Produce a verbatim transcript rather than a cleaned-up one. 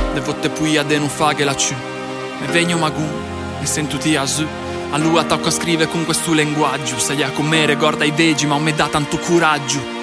de votte puia de non faghe la ciù. Me vegno magun, e sento ti a su. A lui tocca scrive con questo linguaggio. Sai a come ricorda i vegi, ma non mi dà tanto coraggio.